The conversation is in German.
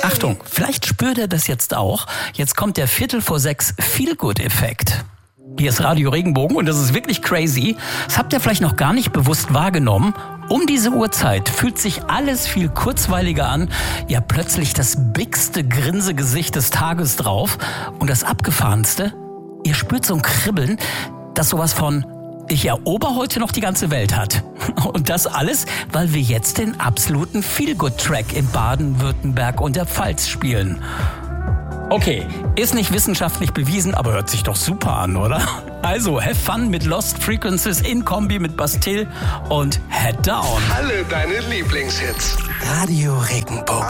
Achtung, vielleicht spürt ihr das jetzt auch. Jetzt kommt der 5:45 Feel-Good-Effekt. Hier ist Radio Regenbogen und das ist wirklich crazy. Das habt ihr vielleicht noch gar nicht bewusst wahrgenommen. Um diese Uhrzeit fühlt sich alles viel kurzweiliger an. Ihr habt plötzlich das bigste Grinsegesicht des Tages drauf. Und das Abgefahrenste, ihr spürt so ein Kribbeln, das sowas von ich erober heute noch die ganze Welt hat. Und das alles, weil wir jetzt den absoluten Feel-Good-Track in Baden-Württemberg und der Pfalz spielen. Okay, ist nicht wissenschaftlich bewiesen, aber hört sich doch super an, oder? Also, have fun mit Lost Frequencies in Kombi mit Bastille und Head Down. Alle deine Lieblingshits. Radio Regenbogen.